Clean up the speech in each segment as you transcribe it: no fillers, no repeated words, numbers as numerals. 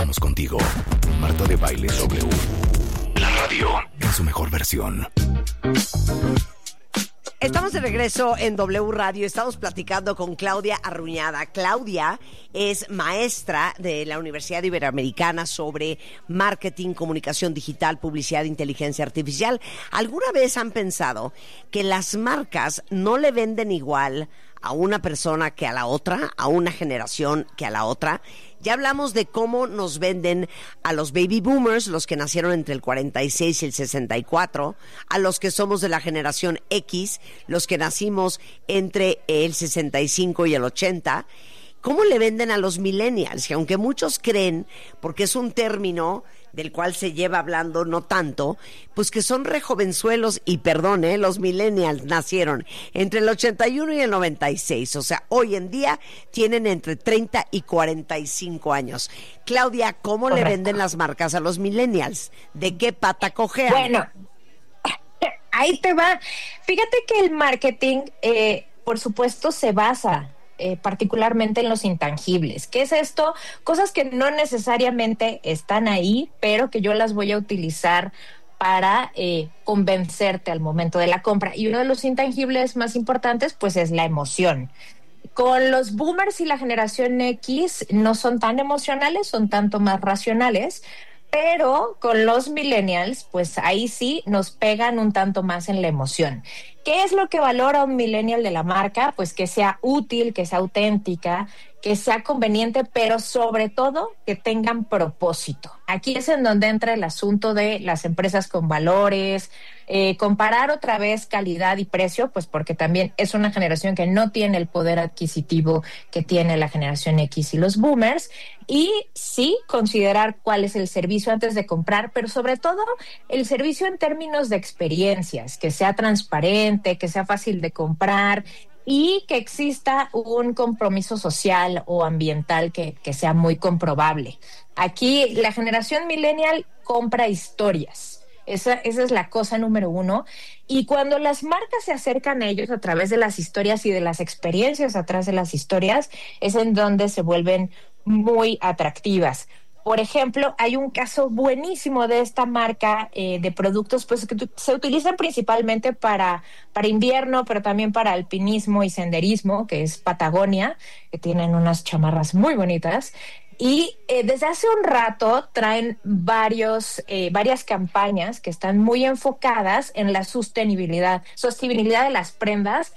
Estamos contigo. Marta de Baile W. La radio en su mejor versión. Estamos de regreso en W Radio. Estamos platicando con Claudia Arruñada. Claudia es maestra de la Universidad Iberoamericana sobre marketing, comunicación digital, publicidad e inteligencia artificial. ¿Alguna vez han pensado que las marcas no le venden igual a una persona que a la otra, a una generación que a la otra? Ya hablamos de cómo nos venden a los baby boomers, los que nacieron entre el 46 y el 64, a los que somos de la generación X, los que nacimos entre el 65 y el 80. ¿Cómo le venden a los millennials? Que aunque muchos creen, porque es un término del cual se lleva hablando no tanto, pues que son rejovenzuelos, y perdón, los millennials nacieron entre el 81 y el 96, o sea, hoy en día tienen entre 30 y 45 años. Claudia, ¿cómo le venden las marcas a los millennials? ¿De qué pata cojean? Bueno, ahí te va. Fíjate que el marketing, por supuesto, se basa particularmente en los intangibles. ¿Qué es esto? Cosas que no necesariamente están ahí, pero que yo las voy a utilizar para convencerte al momento de la compra. Y uno de los intangibles más importantes, pues, es la emoción. Con los boomers y la generación X no son tan emocionales, son tanto más racionales, pero con los millennials, pues ahí sí nos pegan un tanto más en la emoción. ¿Qué es lo que valora un millennial de la marca? Pues que sea útil, que sea auténtica, que sea conveniente, pero sobre todo que tengan propósito. Aquí es en donde entra el asunto de las empresas con valores, comparar otra vez calidad y precio, pues porque también es una generación que no tiene el poder adquisitivo que tiene la generación X y los boomers, y sí considerar cuál es el servicio antes de comprar, pero sobre todo el servicio en términos de experiencias, que sea transparente, que sea fácil de comprar y que exista un compromiso social o ambiental que sea muy comprobable. Aquí la generación millennial compra historias. Esa es la cosa número uno. Y cuando las marcas se acercan a ellos a través de las historias y de las experiencias atrás de las historias, es en donde se vuelven muy atractivas. Por ejemplo, hay un caso buenísimo de esta marca de productos, pues, que se utilizan principalmente para invierno, pero también para alpinismo y senderismo, que es Patagonia, que tienen unas chamarras muy bonitas. Y desde hace un rato traen varias campañas que están muy enfocadas en la sostenibilidad de las prendas.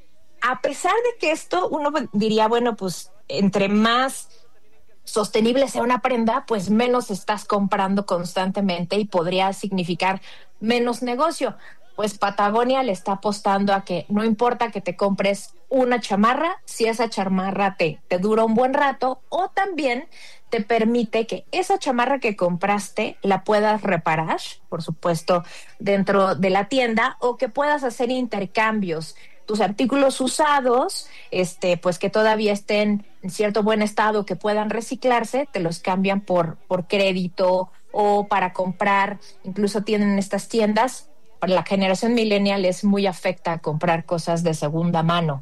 A pesar de que esto uno diría, bueno, pues entre más sostenible sea una prenda, pues menos estás comprando constantemente y podría significar menos negocio. Pues Patagonia le está apostando a que no importa que te compres una chamarra, si esa chamarra te dura un buen rato, o también te permite que esa chamarra que compraste la puedas reparar, por supuesto, dentro de la tienda, o que puedas hacer intercambios. Tus artículos usados, pues que todavía estén en cierto buen estado, que puedan reciclarse, te los cambian por crédito o para comprar. Incluso tienen estas tiendas. Para la generación millennial es muy afecta a comprar cosas de segunda mano.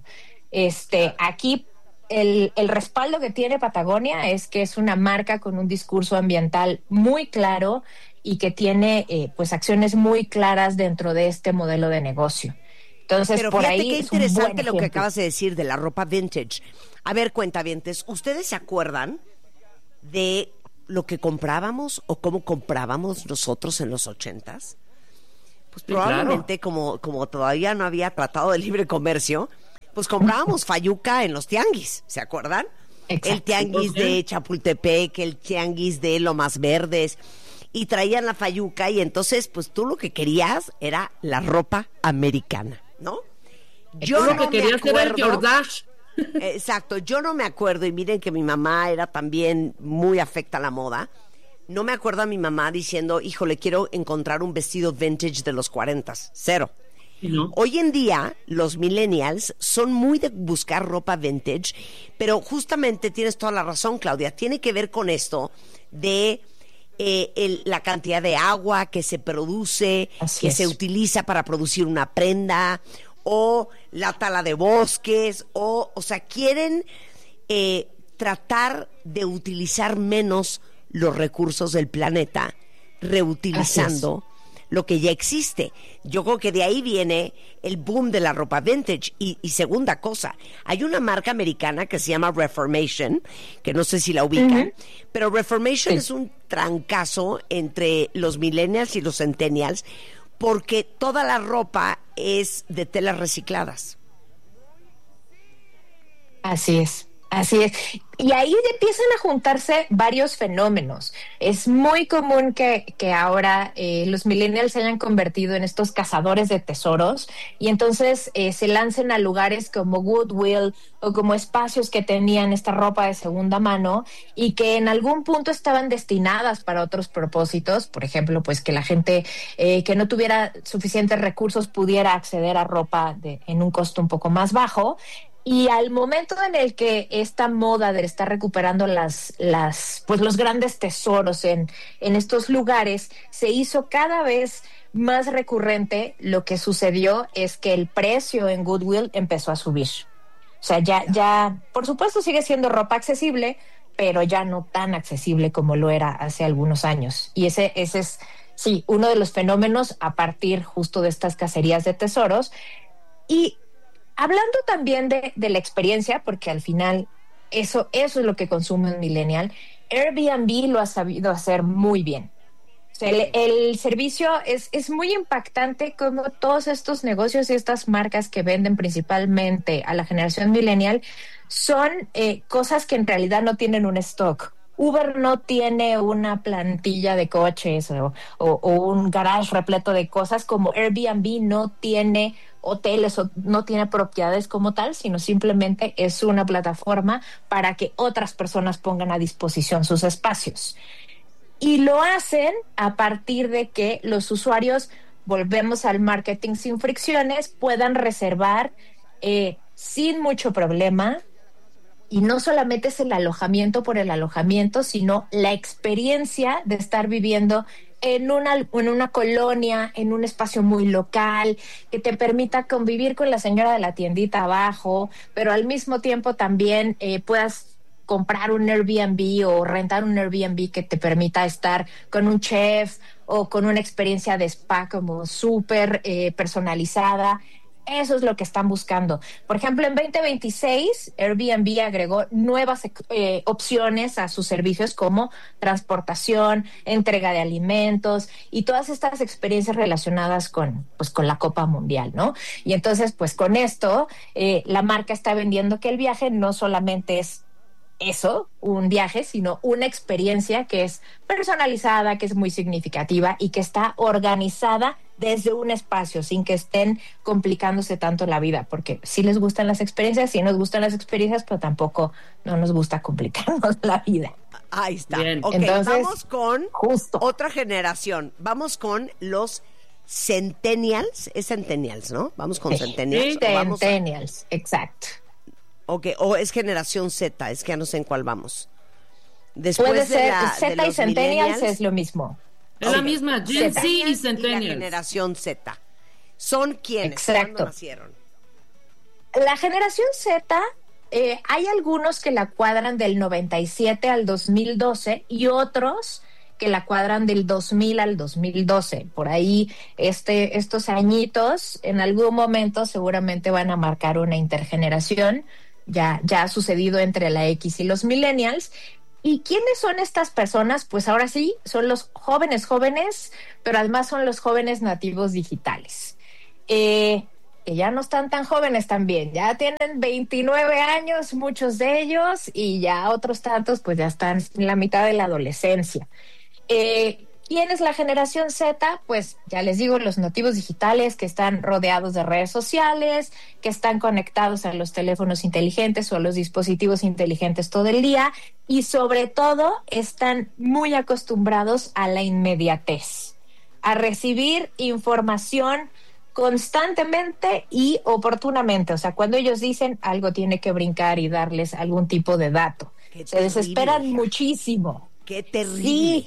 Aquí el respaldo que tiene Patagonia es que es una marca con un discurso ambiental muy claro y que tiene pues acciones muy claras dentro de este modelo de negocio. Entonces, pero por fíjate ahí qué es un interesante buen lo que ejemplo. acabas de decir de la ropa vintage. A ver, cuentavientes, ¿ustedes se acuerdan de lo que comprábamos o cómo comprábamos nosotros en los 80s? Pues probablemente, claro, como todavía no había tratado de libre comercio, pues comprábamos fayuca en los tianguis, ¿se acuerdan? Exacto. El tianguis de Chapultepec, el tianguis de Lomas Verdes, y traían la fayuca, y entonces pues tú lo que querías era la ropa americana, ¿no? Yo lo que quería era el Jordache. Exacto, yo no me acuerdo, y miren que mi mamá era también muy afecta a la moda. No me acuerdo a mi mamá diciendo, híjole, quiero encontrar un vestido vintage de los 40s. Cero. No. Hoy en día, los millennials son muy de buscar ropa vintage, pero justamente tienes toda la razón, Claudia. Tiene que ver con esto de la cantidad de agua que se produce, que se utiliza para producir una prenda, o la tala de bosques, o sea, quieren tratar de utilizar menos los recursos del planeta reutilizando lo que ya existe. Yo creo que de ahí viene el boom de la ropa vintage. Y segunda cosa, hay una marca americana que se llama Reformation, que no sé si la ubican, pero Reformation es un trancazo entre los millennials y los centennials, porque toda la ropa es de telas recicladas. Así es. Así es. Y ahí empiezan a juntarse varios fenómenos. Es muy común que ahora los millennials se hayan convertido en estos cazadores de tesoros y entonces se lancen a lugares como Goodwill o como espacios que tenían esta ropa de segunda mano y que en algún punto estaban destinadas para otros propósitos. Por ejemplo, pues que la gente que no tuviera suficientes recursos pudiera acceder a ropa en un costo un poco más bajo. Y al momento en el que esta moda de estar recuperando pues los grandes tesoros en estos lugares se hizo cada vez más recurrente, lo que sucedió es que el precio en Goodwill empezó a subir. O sea, ya, por supuesto sigue siendo ropa accesible, pero ya no tan accesible como lo era hace algunos años. Y ese es, sí, uno de los fenómenos a partir justo de estas cacerías de tesoros. Y hablando también de la experiencia, porque al final eso es lo que consume un millennial, Airbnb lo ha sabido hacer muy bien. O sea, el servicio es muy impactante como todos estos negocios y estas marcas que venden principalmente a la generación millennial son cosas que en realidad no tienen un stock. Uber no tiene una plantilla de coches o un garage repleto de cosas, como Airbnb no tiene hoteles o no tiene propiedades como tal, sino simplemente es una plataforma para que otras personas pongan a disposición sus espacios. Y lo hacen a partir de que los usuarios, volvemos al marketing sin fricciones, puedan reservar sin mucho problema. Y no solamente es el alojamiento por el alojamiento, sino la experiencia de estar viviendo en una colonia, en un espacio muy local, que te permita convivir con la señora de la tiendita abajo, pero al mismo tiempo también puedas comprar un Airbnb o rentar un Airbnb que te permita estar con un chef o con una experiencia de spa como súper personalizada. Eso es lo que están buscando. Por ejemplo, en 2026, Airbnb agregó nuevas opciones a sus servicios como transportación, entrega de alimentos y todas estas experiencias relacionadas con la Copa Mundial, ¿no? Y entonces, pues con esto, la marca está vendiendo que el viaje no solamente es eso, un viaje, sino una experiencia que es personalizada, que es muy significativa y que está organizada desde un espacio, sin que estén complicándose tanto la vida, porque sí les gustan las experiencias, sí nos gustan las experiencias, pero tampoco no nos gusta complicarnos la vida. Ahí está. Bien. Ok, entonces, vamos con otra generación. Vamos con los centennials. Es centennials, ¿no? Vamos con centennials. Centennials, exacto. Ok, o es generación Z, es que ya no sé en cuál vamos. Después puede ser, de Z y Centennials es lo mismo. Es la misma, Gen Z y la Centennials. generación Z. ¿Son quiénes? Exacto. ¿Cuándo nacieron? La generación Z, hay algunos que la cuadran del 97 al 2012 y otros que la cuadran del 2000 al 2012. Por ahí estos añitos en algún momento seguramente van a marcar una intergeneración. Ya ha sucedido entre la X y los millennials. ¿Y quiénes son estas personas? Pues ahora sí, son los jóvenes, pero además son los jóvenes nativos digitales. Que ya no están tan jóvenes también, ya tienen 29 años muchos de ellos y ya otros tantos pues ya están en la mitad de la adolescencia. ¿Quién es la generación Z? Pues ya les digo, los nativos digitales que están rodeados de redes sociales, que están conectados a los teléfonos inteligentes o a los dispositivos inteligentes todo el día y sobre todo están muy acostumbrados a la inmediatez, a recibir información constantemente y oportunamente. O sea, cuando ellos dicen algo tiene que brincar y darles algún tipo de dato. Se desesperan muchísimo. ¡Qué terrible! Sí.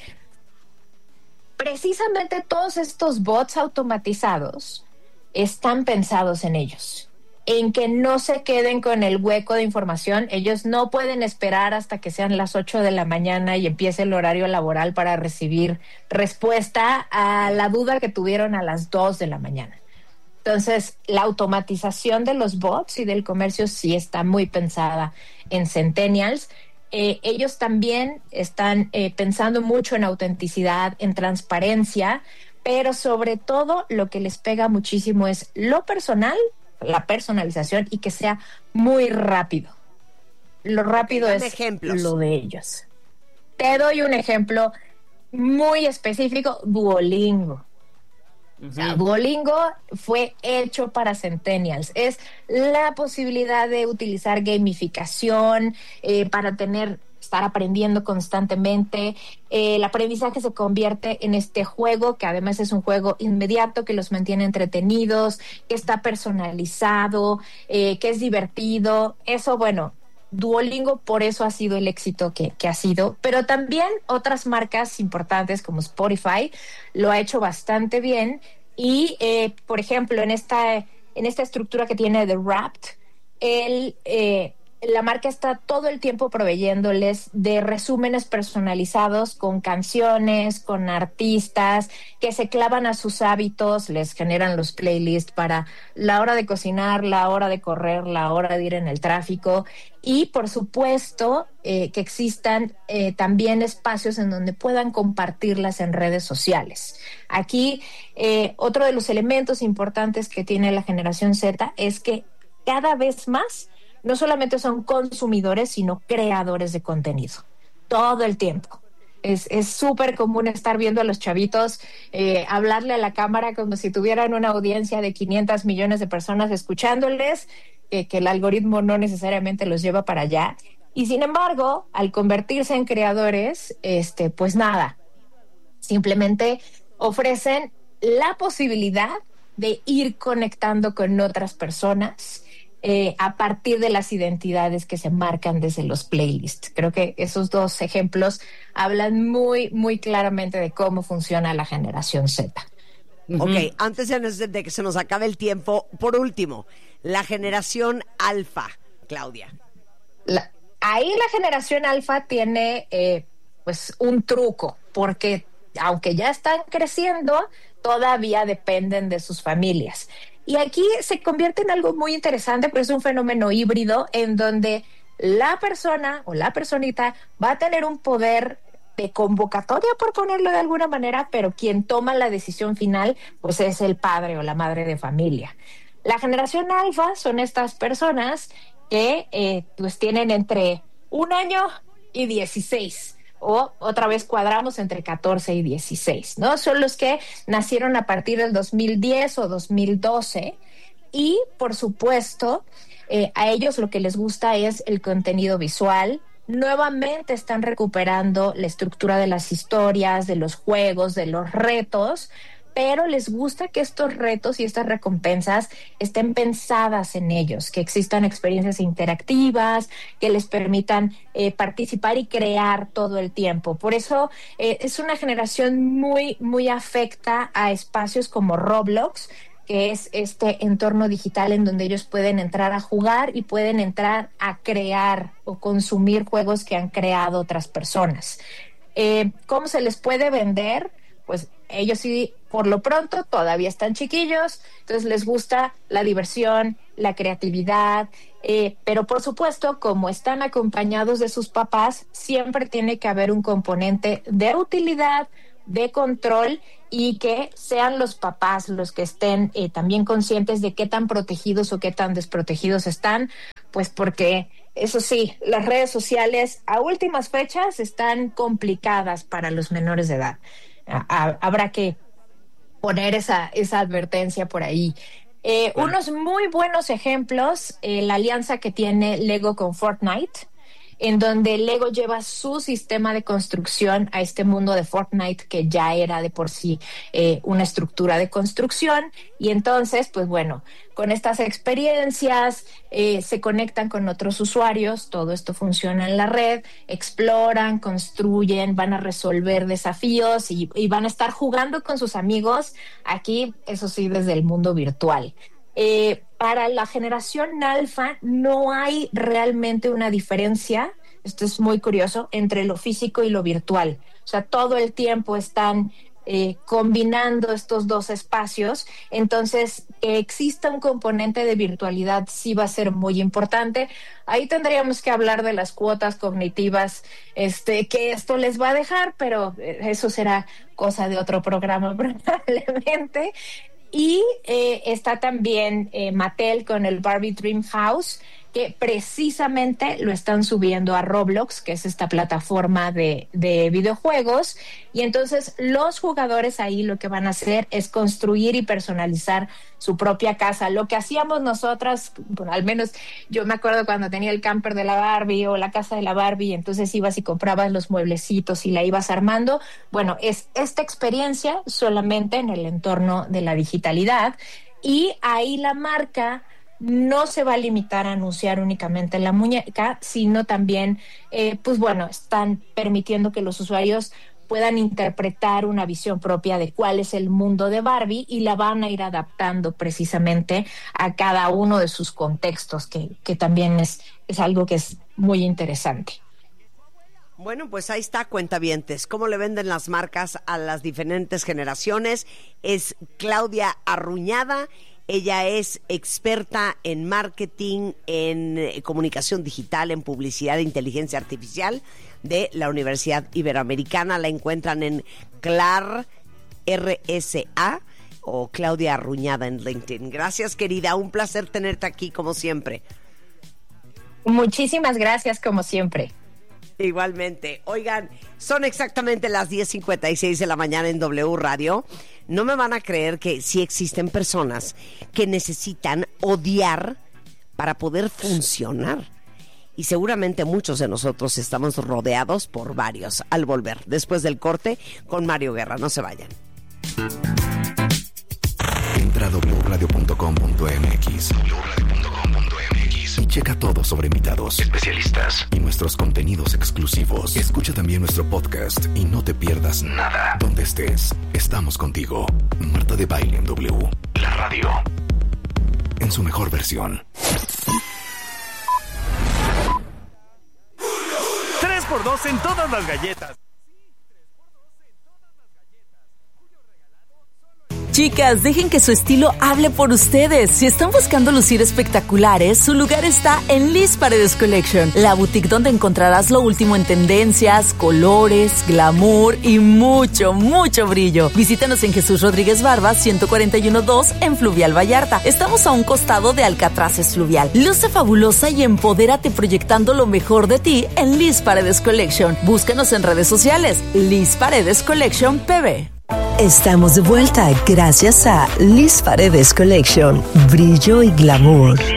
Precisamente todos estos bots automatizados están pensados en ellos. en que no se queden con el hueco de información. Ellos no pueden esperar hasta que sean las 8 de la mañana y empiece el horario laboral para recibir respuesta a la duda que tuvieron a las 2 de la mañana. Entonces, la automatización de los bots y del comercio sí está muy pensada en Centennials. Ellos también están pensando mucho en autenticidad, en transparencia, pero sobre todo lo que les pega muchísimo es lo personal, la personalización, y que sea muy rápido. Lo rápido es ejemplos. Lo de ellos. Te doy un ejemplo muy específico: Duolingo. O sea, Duolingo fue hecho para Centennials. Es la posibilidad de utilizar gamificación para estar aprendiendo constantemente. El aprendizaje se convierte en este juego, que además es un juego inmediato, que los mantiene entretenidos, que está personalizado, que es divertido. Eso, bueno, Duolingo por eso ha sido el éxito que ha sido, pero también otras marcas importantes como Spotify lo ha hecho bastante bien. Y por ejemplo, en esta estructura que tiene The Wrapped, la marca está todo el tiempo proveyéndoles de resúmenes personalizados con canciones, con artistas que se clavan a sus hábitos, les generan los playlists para la hora de cocinar, la hora de correr, la hora de ir en el tráfico. Y por supuesto que existan también espacios en donde puedan compartirlas en redes sociales. Aquí otro de los elementos importantes que tiene la generación Z es que cada vez más no solamente son consumidores, sino creadores de contenido, todo el tiempo. Es súper común estar viendo a los chavitos hablarle a la cámara como si tuvieran una audiencia de 500 millones de personas escuchándoles, que el algoritmo no necesariamente los lleva para allá. Y sin embargo, al convertirse en creadores, pues nada, simplemente ofrecen la posibilidad de ir conectando con otras personas a partir de las identidades que se marcan desde los playlists. Creo que esos dos ejemplos hablan muy, muy claramente de cómo funciona la generación Z. Ok, antes de que se nos acabe el tiempo, por último, la generación alfa, Claudia. Ahí la generación alfa tiene pues un truco, porque aunque ya están creciendo, todavía dependen de sus familias. Y aquí se convierte en algo muy interesante, pero es un fenómeno híbrido en donde la persona o la personita va a tener un poder de convocatoria, por ponerlo de alguna manera, pero quien toma la decisión final, pues es el padre o la madre de familia. La generación alfa son estas personas que pues tienen entre 1 año y 16, o otra vez cuadramos entre 14 y 16, ¿no? Son los que nacieron a partir del 2010 o 2012 y, por supuesto, a ellos lo que les gusta es el contenido visual. Nuevamente están recuperando la estructura de las historias, de los juegos, de los retos, pero les gusta que estos retos y estas recompensas estén pensadas en ellos, que existan experiencias interactivas, que les permitan participar y crear todo el tiempo. Por eso es una generación muy, muy afecta a espacios como Roblox, que es este entorno digital en donde ellos pueden entrar a jugar y pueden entrar a crear o consumir juegos que han creado otras personas. ¿Cómo se les puede vender? Pues ellos sí, por lo pronto, todavía están chiquillos, entonces les gusta la diversión, la creatividad, pero por supuesto, como están acompañados de sus papás, siempre tiene que haber un componente de utilidad, de control, y que sean los papás los que estén también conscientes de qué tan protegidos o qué tan desprotegidos están, pues porque eso sí, las redes sociales a últimas fechas están complicadas para los menores de edad. Habrá que poner esa advertencia por ahí. Unos muy buenos ejemplos, la alianza que tiene Lego con Fortnite, en donde Lego lleva su sistema de construcción a este mundo de Fortnite, que ya era de por sí una estructura de construcción, y entonces, pues bueno, con estas experiencias se conectan con otros usuarios, todo esto funciona en la red, exploran, construyen, van a resolver desafíos y van a estar jugando con sus amigos aquí, eso sí, desde el mundo virtual. Para la generación alfa no hay realmente una diferencia, esto es muy curioso, entre lo físico y lo virtual. O sea, todo el tiempo están combinando estos dos espacios, entonces que exista un componente de virtualidad sí va a ser muy importante. Ahí tendríamos que hablar de las cuotas cognitivas que esto les va a dejar, pero eso será cosa de otro programa probablemente. Y está también Mattel con el Barbie Dream House, que precisamente lo están subiendo a Roblox, que es esta plataforma de videojuegos, y entonces los jugadores ahí lo que van a hacer es construir y personalizar su propia casa. Lo que hacíamos nosotras, bueno, al menos yo me acuerdo cuando tenía el camper de la Barbie o la casa de la Barbie, entonces ibas y comprabas los mueblecitos y la ibas armando. Bueno, es esta experiencia solamente en el entorno de la digitalidad, y ahí la marca no se va a limitar a anunciar únicamente la muñeca, sino también, están permitiendo que los usuarios puedan interpretar una visión propia de cuál es el mundo de Barbie, y la van a ir adaptando precisamente a cada uno de sus contextos, que también es algo que es muy interesante. Bueno, pues ahí está, cuentavientes. ¿Cómo le venden las marcas a las diferentes generaciones? Es Claudia Arruñada. Ella es experta en marketing, en comunicación digital, en publicidad e inteligencia artificial de la Universidad Iberoamericana. La encuentran en CLAR RSA o Claudia Arruñada en LinkedIn. Gracias, querida. Un placer tenerte aquí, como siempre. Muchísimas gracias, como siempre. Igualmente. Oigan, son exactamente las 10:56 de la mañana en W Radio. No me van a creer que sí existen personas que necesitan odiar para poder funcionar. Y seguramente muchos de nosotros estamos rodeados por varios. Al volver, después del corte, con Mario Guerra. No se vayan. Entra a wradio.com.mx y checa todo sobre invitados, especialistas y nuestros contenidos exclusivos. Escucha también nuestro podcast y no te pierdas nada. Donde estés, estamos contigo. Marta de Baile en W. La radio en su mejor versión. 3x2 en todas las galletas. Chicas, dejen que su estilo hable por ustedes. Si están buscando lucir espectaculares, su lugar está en Liz Paredes Collection, la boutique donde encontrarás lo último en tendencias, colores, glamour y mucho, mucho brillo. Visítanos en Jesús Rodríguez Barba, 141-2 en Fluvial Vallarta. Estamos a un costado de Alcatraces Fluvial. Luce fabulosa y empodérate proyectando lo mejor de ti en Liz Paredes Collection. Búscanos en redes sociales, Liz Paredes Collection PB. Estamos de vuelta gracias a Liz Paredes Collection, brillo y glamour.